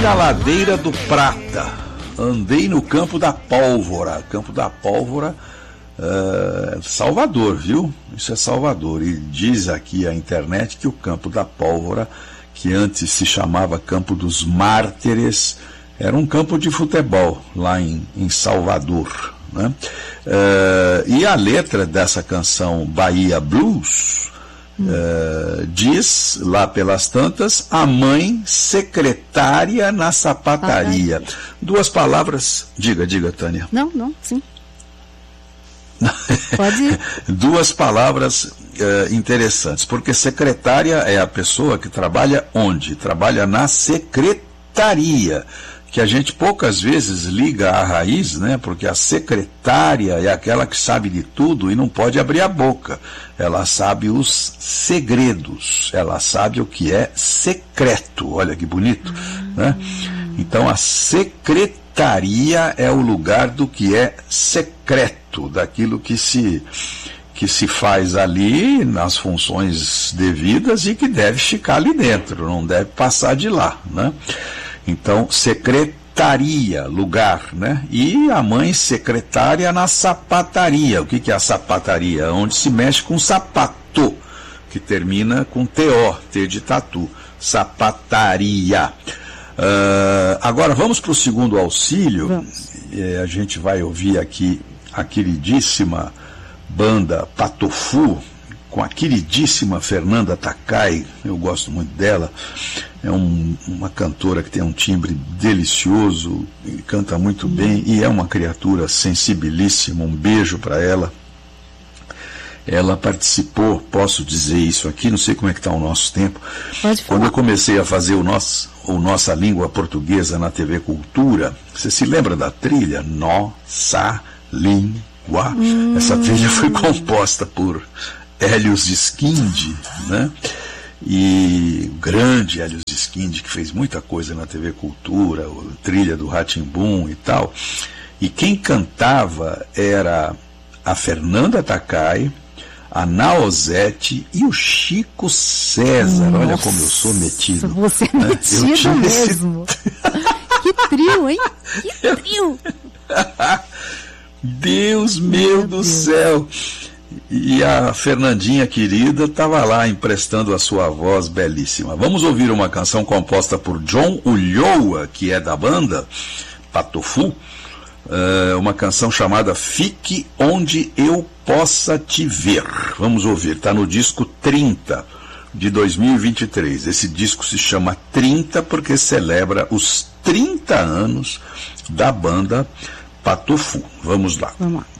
na Ladeira do Prata, andei no Campo da Pólvora. Campo da Pólvora, Salvador, viu? Isso é Salvador. E diz aqui a internet que o Campo da Pólvora, que antes se chamava Campo dos Mártires, era um campo de futebol lá em Salvador, né? E a letra dessa canção Bahia Blues diz, lá pelas tantas, a mãe secretária na sapataria. Duas palavras. Diga, Tânia. Não, sim. Pode ir. Duas palavras interessantes, porque secretária é a pessoa que trabalha onde? Trabalha na secretaria, que a gente poucas vezes liga à raiz, né? Porque a secretária é aquela que sabe de tudo e não pode abrir a boca. Ela sabe os segredos, ela sabe o que é secreto. Olha que bonito, né? Então a secretaria é o lugar do que é secreto, daquilo que se faz ali nas funções devidas e que deve ficar ali dentro, não deve passar de lá, né? Então, secretaria, lugar, né? E a mãe secretária na sapataria. O que é a sapataria? Onde se mexe com sapato, que termina com T-O, T de tatu. Sapataria. Agora vamos para o segundo auxílio. A gente vai ouvir aqui a queridíssima banda Patofu, com a queridíssima Fernanda Takai. Eu gosto muito dela. É uma cantora que tem um timbre delicioso, canta muito bem e é uma criatura sensibilíssima. Um beijo para ela. Ela participou, posso dizer isso aqui, não sei como é que está o nosso tempo. Quando eu comecei a fazer o Nossa Língua Portuguesa na TV Cultura, você se lembra da trilha? Nossa Língua. Essa trilha foi composta por Hélios Skindi, né? E o grande Hélios Skindi, que fez muita coisa na TV Cultura, trilha do Rá-Tim-Bum e tal. E quem cantava era a Fernanda Takai, a Naozete e o Chico César. Nossa, olha como eu sou metido. Você é metido mesmo. Que trio, hein? Que trio! Deus meu do céu! E a Fernandinha querida estava lá emprestando a sua voz belíssima. Vamos ouvir uma canção composta por John Ulloa, que é da banda Patofu, uma canção chamada Fique Onde Eu Possa Te Ver. Vamos ouvir, está no disco 30 de 2023. Esse disco se chama 30 porque celebra os 30 anos da banda Patofu. Vamos lá. Vamos lá.